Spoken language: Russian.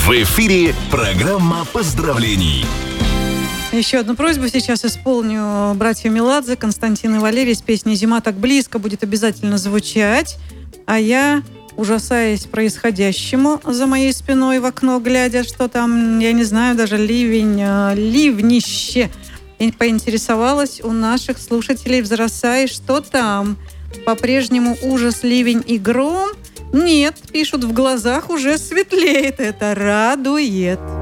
В эфире программа поздравлений. Еще одну просьбу сейчас исполню. Братья Меладзе, Константин и Валерий с песней «Зима так близко» будет обязательно звучать. А я, ужасаясь происходящему за моей спиной в окно, глядя, что там, я не знаю, даже ливнище, и поинтересовалась у наших слушателей в Зарасае, что там. По-прежнему ужас, ливень и гром? Нет, пишут, в глазах уже светлеет. Это радует.